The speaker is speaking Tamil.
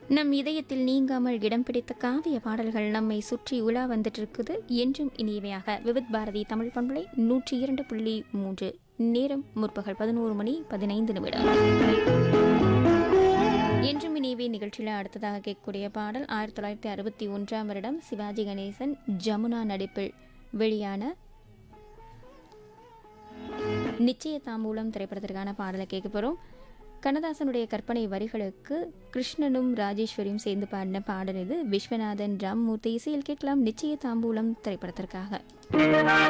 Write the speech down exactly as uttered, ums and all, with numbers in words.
நம் இதயத்தில் நீங்காமல் இடம் பிடித்த காவிய பாடல்கள் நம்மை சுற்றி உலா வந்துட்டு இருக்குது. என்றும் இனியவையாக விவித் பாரதி தமிழ் பண்பலை நூற்றி இரண்டு புள்ளி மூன்று. நேரம் முற்பகல் பதினோரு மணி பதினைந்து நிமிடம். என்றும் இனியவே நிகழ்ச்சியில் அடுத்ததாக கேட்கக்கூடிய பாடல் ஆயிரத்தி தொள்ளாயிரத்தி அறுபத்தி ஒன்றாம் வருடம் சிவாஜி கணேசன் ஜமுனா நடிப்பில் வெளியான நிச்சய தாம்பூலம் திரைப்படத்திற்கான பாடலை கேட்க போகிறோம். கண்ணதாசனுடைய கற்பனை வரிகளுக்கு கிருஷ்ணனும் ராஜேஸ்வரியும் சேர்ந்து பாடின பாடல் இது. விஸ்வநாதன் ராமமூர்த்தி இசையில் கேட்கலாம் நிச்சய தாம்பூலம் திரைப்படத்திற்காக.